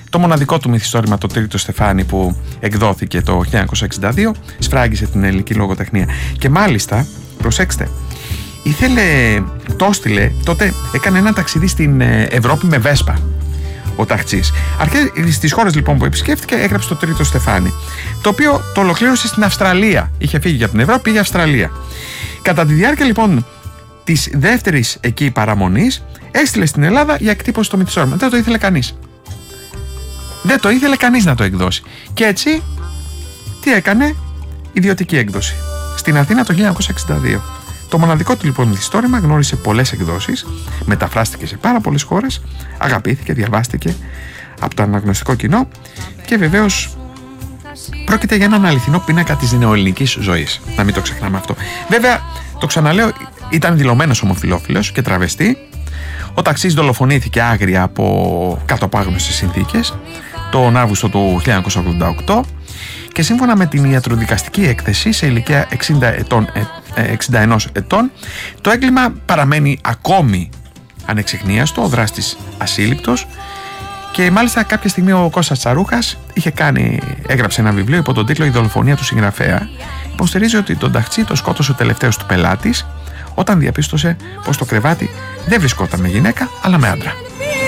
Το μοναδικό του μυθιστόρημα, το Τρίτο Στεφάνι, που εκδόθηκε το 1962, σφράγγισε την ελληνική λογοτεχνία. Και μάλιστα, προσέξτε, το έστειλε, τότε έκανε ένα ταξίδι στην Ευρώπη με Βέσπα ο Ταχτσής. Στις χώρες λοιπόν που επισκέφθηκε, έγραψε το Τρίτο Στεφάνι, το οποίο το ολοκλήρωσε στην Αυστραλία. Είχε φύγει από την Ευρώπη, πήγε Αυστραλία. Κατά τη διάρκεια λοιπόν της δεύτερης εκεί παραμονής, έστειλε στην Ελλάδα για εκτύπωση το μυθιστόρημα. Δεν το ήθελε κανείς. Δεν το ήθελε κανείς να το εκδώσει. Και έτσι, τι έκανε? Ιδιωτική έκδοση. Στην Αθήνα το 1962. Το μοναδικό του λοιπόν μυθιστόρημα γνώρισε πολλές εκδόσεις, μεταφράστηκε σε πάρα πολλές χώρες, αγαπήθηκε, διαβάστηκε από το αναγνωστικό κοινό και βεβαίως πρόκειται για έναν αληθινό πίνακα της νεοελληνικής ζωής. Να μην το ξεχνάμε αυτό. Βέβαια, το ξαναλέω, ήταν δηλωμένος ομοφυλόφιλος και τραβεστή. Ο Ταχτσής δολοφονήθηκε άγρια κάτω από άγνωστες συνθήκες τον Αύγουστο του 1988 και σύμφωνα με την ιατροδικαστική έκθεση, σε ηλικία 61 ετών, το έγκλημα παραμένει ακόμη ανεξιχνίαστο, ο δράστης ασύλληπτος, και μάλιστα κάποια στιγμή ο Κώστας Τσαρούχας έγραψε ένα βιβλίο υπό τον τίτλο «Η δολοφονία του συγγραφέα». Υποστηρίζει ότι τον Ταχτσή το σκότωσε ο τελευταίος του πελάτης όταν διαπίστωσε πως το κρεβάτι δεν βρισκόταν με γυναίκα αλλά με άντρα.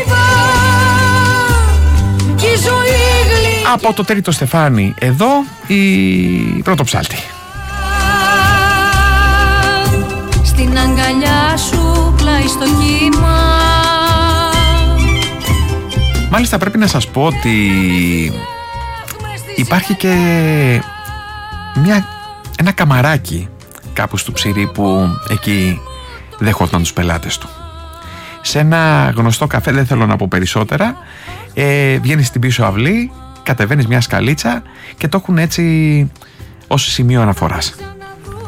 Από το Τρίτο Στεφάνι εδώ η πρωτοψάλτη. Στην αγκαλιά σου πλάι στο κύμα. Μάλιστα πρέπει να σας πω ότι υπάρχει και ένα καμαράκι κάπου στο Ψηρή που εκεί δεχόταν τους πελάτες του. Σε ένα γνωστό καφέ, δεν θέλω να πω περισσότερα, βγαίνεις στην πίσω αυλή, κατεβαίνεις μια σκαλίτσα και το έχουν έτσι ως σημείο αναφοράς.